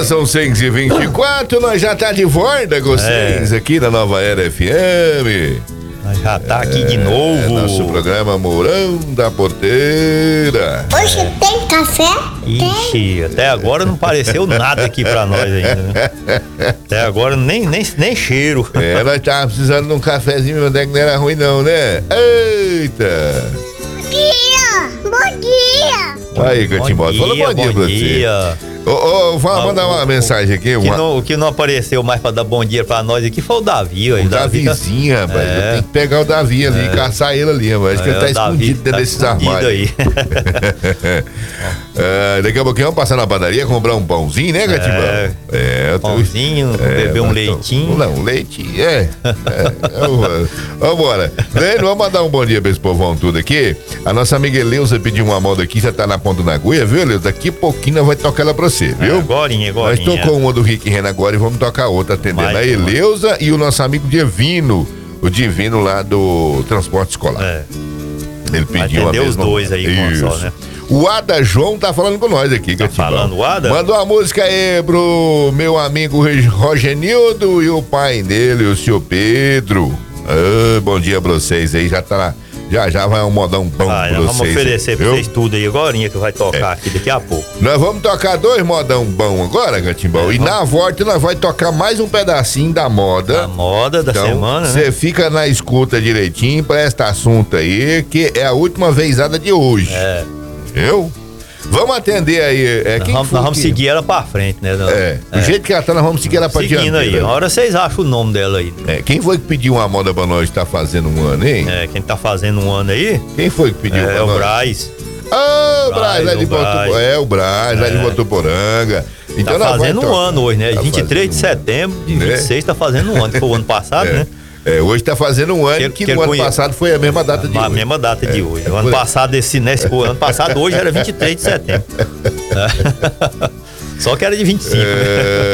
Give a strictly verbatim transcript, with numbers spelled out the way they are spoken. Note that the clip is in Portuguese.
são seis e vinte e quatro, nós já tá de volta com vocês é. aqui na Nova Era F M. Nós já tá aqui é, de novo. Nosso programa Mourão da Porteira. Hoje tem café? Ixi, tem? Até agora não apareceu nada aqui pra nós ainda, né? Até agora nem, nem, nem cheiro. É, nós tava precisando de um cafezinho, mas não era ruim não, né? Eita! Bom dia! Bom dia! Aí, Catimbó, fala bom dia pra você. Ô, ô, fala, mandar uma mensagem aqui. O que, uma... não, o que não apareceu mais pra dar bom dia pra nós aqui foi o Davi. O Davizinho, tá... rapaz. É. Tem que pegar o Davi ali, é. e caçar ele ali, rapaz. Acho é, que ele tá escondido dentro tá desses armários. Aí. é, daqui a pouquinho vamos passar na padaria, comprar um pãozinho, né, Catimbó? É, é pãozinho, é, beber um leitinho. Não, um leitinho, é. é Vambora. Vamos mandar um bom dia pra esse povão tudo aqui. A nossa amiga Eleusa pediu uma moda aqui, já tá na ponta da agulha, viu, Eleusa? Daqui a pouquinho nós vamos tocar ela pra você, viu? É, agorinha, agorinha. Nós tocou uma do Rick e Rena agora e vamos tocar outra, atendendo Mais a Eleusa uma. E o nosso amigo Divino, o Divino lá do transporte escolar. É. Ele pediu uma os dois aí com só, né? O Ada João tá falando com nós aqui, tá falando o Ada? Manda uma música aí pro meu amigo Rogenildo e o pai dele, o senhor Pedro. Ah, bom dia pra vocês aí, já tá Já já vai um modão bom ah, pra vocês. Vamos oferecer pra vocês tudo aí agora, que vai tocar é. aqui daqui a pouco. Nós vamos tocar dois modão bom agora, Catimbão. É, e vamos... na volta nós vai tocar mais um pedacinho da moda. Da moda da então, semana, né? Você fica na escuta direitinho, presta assunto aí, que é a última vezada de hoje. É. Viu? Vamos atender aí. É, nós quem vamos, nós vamos que... seguir ela pra frente, né? Não? É, do é. jeito que ela tá, nós vamos seguir ela pra diante. Seguindo aí, uma hora vocês acham o nome dela aí. É, quem foi que pediu uma moda pra nós que tá fazendo um ano, hein? É, quem tá fazendo um ano aí? Quem foi que pediu? É, é o Braz. Ah, o Braz, lá de Botuporanga. É, o Braz, lá de Botuporanga. Então tá fazendo um ano hoje, né? Tá vinte e três de setembro de vinte e seis tá fazendo um ano, que foi o ano passado, é. né? É, hoje tá fazendo um ano que, que, que no ano conhe... passado foi a mesma data de a hoje. A mesma data de é. hoje. O ano passado, esse, nesse, o ano passado, hoje era vinte e três de setembro. Só que era de vinte e cinco. É... né?